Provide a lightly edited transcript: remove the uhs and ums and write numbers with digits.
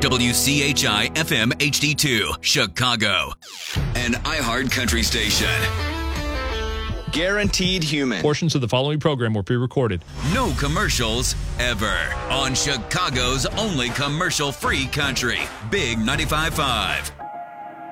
WCHI FM HD2, Chicago. An iHeart Country station. Guaranteed Human. Portions of the following program were pre-recorded. No commercials ever. On Chicago's only commercial-free country. Big 95.5.